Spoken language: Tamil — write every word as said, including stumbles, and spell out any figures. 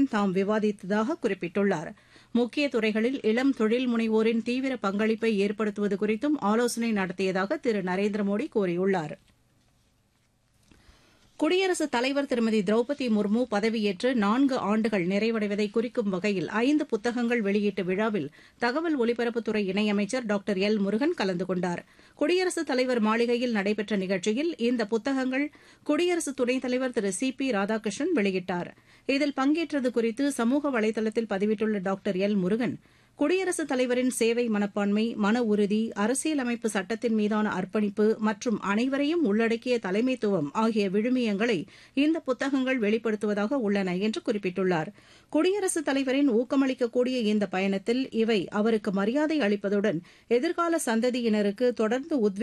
தாம் விவாதித்ததாக குறிப்பிட்டுள்ளார். முக்கிய துறைகளில் இளம் தொழில் முனைவோரின் தீவிர பங்களிப்பை ஏற்படுத்துவது குறித்தும் ஆலோசனை நடத்தியதாக திரு நரேந்திர மோடி கூறியுள்ளார். குடியரசுத் தலைவர் திருமதி திரௌபதி முர்மு பதவியேற்று நான்கு ஆண்டுகள் நிறைவடைவதை குறிக்கும் வகையில் ஐந்து புத்தகங்கள் வெளியீட்டு விழாவில் தகவல் ஒலிபரப்புத்துறை இணையமைச்சர் டாக்டர் எல் முருகன் கலந்து கொண்டார். குடியரசுத் தலைவர் மாளிகையில் நடைபெற்ற நிகழ்ச்சியில் இந்த புத்தகங்கள் குடியரசு துணைத் தலைவர் திரு சி பி ராதாகிருஷ்ணன் வெளியிட்டார். இதில் பங்கேற்றது குறித்து சமூக வலைதளத்தில் பதிவிட்டுள்ள டாக்டர் எல் முருகன், குடியரசுத் தலைவரின் சேவை மனப்பான்மை, மன உறுதி, அரசியலமைப்பு சட்டத்தின் மீதான அர்ப்பணிப்பு மற்றும் அனைவரையும் உள்ளடக்கிய தலைமைத்துவம் ஆகிய விழுமியங்களை இந்த புத்தகங்கள் வெளிப்படுத்துவதாக உள்ளன என்று குறிப்பிட்டுள்ளார். குடியரசுத் தலைவரின் ஊக்கமளிக்கக்கூடிய இந்த பயணத்தில் இவை அவருக்கு மரியாதை அளிப்பதுடன் எதிர்கால சந்ததியினருக்கு தொடர்ந்து உத்வேகம்